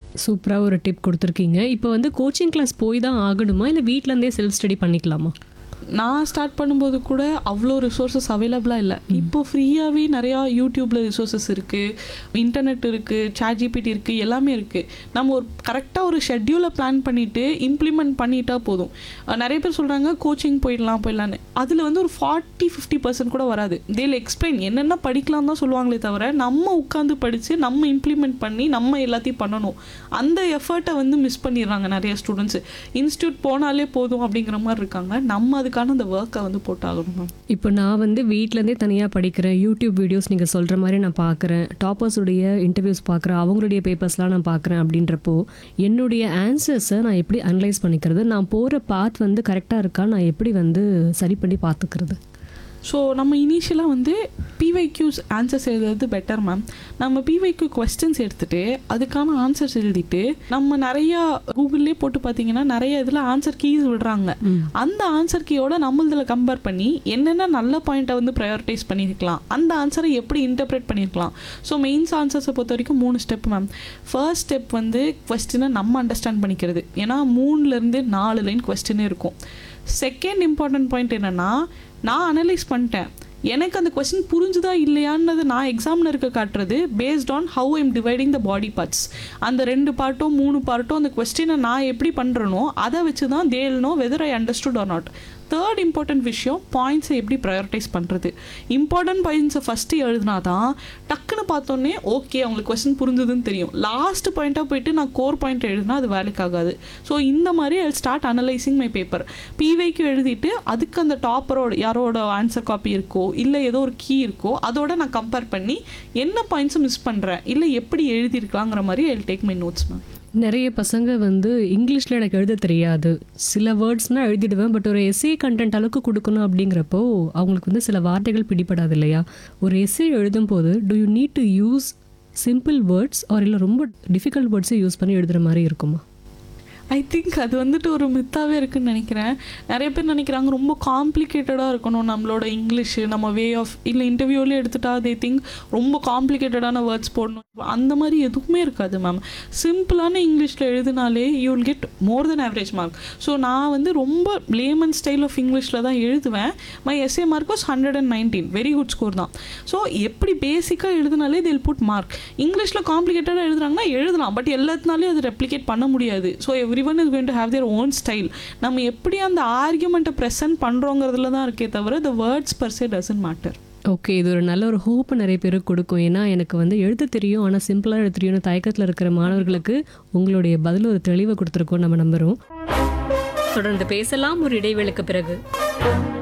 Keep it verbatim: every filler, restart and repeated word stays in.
சூப்பராக ஒரு டிப் கொடுத்துருக்கீங்க. இப்போ வந்து கோச்சிங் கிளாஸ் போய் தான் ஆகணுமா, இல்லை வீட்டிலேருந்தே செல்ஃப் ஸ்டடி பண்ணிக்கலாமா? நான் ஸ்டார்ட் பண்ணும்போது கூட அவ்வளோ ரிசோர்ஸஸ் அவைலபிளாக இல்லை. இப்போ ஃப்ரீயாகவே நிறையா யூடியூப்பில் ரிசோர்ஸஸ் இருக்குது, இன்டர்நெட் இருக்குது, சாட் ஜிபிடி இருக்குது, எல்லாமே இருக்குது. நம்ம ஒரு கரெக்டாக ஒரு ஷெட்யூலை பிளான் பண்ணிவிட்டு இம்ப்ளிமெண்ட் பண்ணிட்டா போதும். நிறைய பேர் சொல்கிறாங்க கோச்சிங் போயிடலாம் போயிடலான்னு. அதில் வந்து ஒரு ஃபார்ட்டி ஃபிஃப்டி பர்சன்ட் கூட வராது. தேல் எக்ஸ்பிளைன் என்னென்ன படிக்கலாம் தான் சொல்லுவாங்களே தவிர நம்ம உட்காந்து படித்து நம்ம இம்ப்ளிமெண்ட் பண்ணி நம்ம எல்லாத்தையும் பண்ணணும். அந்த எஃபர்ட்டை வந்து மிஸ் பண்ணிடுறாங்க நிறைய ஸ்டூடெண்ட்ஸு. இன்ஸ்டியூட் போனாலே போதும் அப்படிங்கிற மாதிரி இருக்காங்க. நம்ம அதுக்கான அந்த ஒர்க்கை வந்து போட்டாகணும். இப்போ நான் வந்து வீட்டிலேருந்தே தனியாக படிக்கிறேன், யூடியூப் வீடியோஸ் நீங்கள் சொல்கிற மாதிரி நான் பார்க்குறேன், டாப்பர்ஸுடைய இன்டர்வியூஸ் பார்க்குறேன், அவங்களுடைய பேப்பர்ஸ்லாம் நான் பார்க்குறேன். அப்படின்றப்போ என்னுடைய ஆன்சர்ஸை நான் எப்படி அனலைஸ் பண்ணிக்கிறது, நான் போகிற பாத் வந்து கரெக்டாக இருக்கா, நான் எப்படி வந்து சரி பண்ணி பார்த்துக்கிறது? ஸோ நம்ம இனிஷியலாக வந்து பிவைக்யூஸ் ஆன்சர்ஸ் எழுதுறது பெட்டர் மேம். நம்ம பிவைக்யூ கொஸ்டின்ஸ் எடுத்துகிட்டு அதுக்கான ஆன்சர்ஸ் எழுதிட்டு நம்ம நிறையா கூகுள்லேயே போட்டு பார்த்தீங்கன்னா நிறைய இதில் ஆன்சர் கீஸ் விடுறாங்க. அந்த ஆன்சர் கீயோட நம்ம இதில் கம்பேர் பண்ணி என்னென்ன நல்ல பாயிண்ட்டை வந்து ப்ரையாரிட்டைஸ் பண்ணியிருக்கலாம், அந்த ஆன்சரை எப்படி இன்டர்பிரேட் பண்ணியிருக்கலாம். ஸோ மெயின்ஸ் ஆன்சர்ஸை பொறுத்த வரைக்கும் மூணு ஸ்டெப் மேம். ஃபர்ஸ்ட் ஸ்டெப் வந்து கொஸ்டினை நம்ம அண்டர்ஸ்டாண்ட் பண்ணிக்கிறது. ஏன்னா மூணுலேருந்து நாலு லைன் கொஸ்டினே இருக்கும். செகண்ட் இம்பார்ட்டன்ட் பாயிண்ட் என்னென்னா, நான் அனலைஸ் பண்ணிட்டேன், எனக்கு அந்த கொஸ்டின் புரிஞ்சுதா இல்லையான்னு நான் எக்ஸாமினருக்கு காட்டுறது based on how I'm dividing the body parts. அந்த ரெண்டு பார்ட்டோ மூணு பார்ட்டோ அந்த கொஸ்டினை நான் எப்படி பண்ணுறனோ அதை வச்சு தான் தேல் know whether I understood R not. Third important விஷயம், பாயிண்ட்ஸை எப்படி ப்ரையாரிட்டைஸ் பண்ணுறது. இம்பார்ட்டன்ட் பாயிண்ட்ஸை ஃபஸ்ட்டு எழுதினா தான் டக்குன்னு பார்த்தோன்னே ஓகே அவங்களுக்கு கொஸ்டின் புரிஞ்சுதுன்னு தெரியும். லாஸ்ட் பாயிண்ட்டாக போயிட்டு நான் கோர் பாயிண்ட் எழுதினா அது வேலைக்கு ஆகாது. ஸோ இந்த மாதிரி I start analysing my paper. பிவைக்கு எழுதிட்டு அதுக்கு அந்த டாப்பரோட யாரோட ஆன்சர் காப்பி இருக்கோ இல்லை ஏதோ ஒரு கீ இருக்கோ அதோட நான் கம்பேர் பண்ணி என்ன பாயிண்ட்ஸை மிஸ் பண்ணுறேன் இல்லை எப்படி எழுதியிருக்கலாங்கிற மாதிரி I take my notes ma'am. நிறைய பசங்க வந்து இங்கிலீஷில் எனக்கு எழுத தெரியாது, சில வேர்ட்ஸ்னால் எழுதிடுவேன், பட் ஒரு எஸ்ஏ கண்டென்ட் அளவுக்கு கொடுக்கணும் அப்படிங்கிறப்போ அவங்களுக்கு வந்து சில வார்த்தைகள் பிடிபடாது இல்லையா? ஒரு எஸ்ஏ எழுதும் போது to you need to use simple words R இல்லை ரொம்ப டிஃபிகல்ட் வேர்ட்ஸை யூஸ் பண்ணி எழுதுகிற மாதிரி இருக்குமா? ஐ திங்க் அது வந்துட்டு ஒரு மித்தாகவே இருக்குதுன்னு நினைக்கிறேன். நிறைய பேர் நினைக்கிறாங்க ரொம்ப காம்ப்ளிகேட்டடாக இருக்கணும் நம்மளோட இங்கிலீஷு, நம்ம வே ஆஃப் இல்லை இன்டர்வியூலேயே எடுத்துட்டா தே திங்க் ரொம்ப காம்ப்ளிகேட்டடான வேர்ட்ஸ் போடணும். அந்த மாதிரி எதுவுமே இருக்காது மேம். சிம்பிளான இங்கிலீஷில் எழுதினாலே you will get more then average mark. So நான் வந்து ரொம்ப லேமன் ஸ்டைல் ஆஃப் இங்கிலீஷில் தான் எழுதுவேன். My S A mark was hundred and nineteen, very good score தான். ஸோ எப்படி பேசிக்காக எழுதினாலே தில் புட் மார்க். இங்கிலீஷில் காம்ப்ளிகேட்டடாக எழுதுறாங்கன்னா எழுதலாம், பட் எல்லாத்தினாலையும் அது ரெப்ளிகேட் பண்ண முடியாது. So every everyone is going to have their own style. நம்ம எப்படி அந்த ஆர்குமெண்ட்டை ப்ரெசென்ட் பண்ணுறோங்கிறதுல தான் இருக்கே தவிர the words per se doesn't matter. Okay, இது ஒரு நல்ல ஒரு ஹோப் நிறைய பேருக்கு கொடுக்கும். ஏன்னா எனக்கு வந்து எழுத தெரியும் ஆனால் சிம்பிளாக எழுத தெரியும்னு தயக்கத்தில் இருக்கிற மாணவர்களுக்கு உங்களுடைய பதில் ஒரு தெளிவை கொடுத்துருக்கோம் நம்ம நம்புகிறோம். தொடர்ந்து பேசலாம் ஒரு இடைவேளைக்கு பிறகு.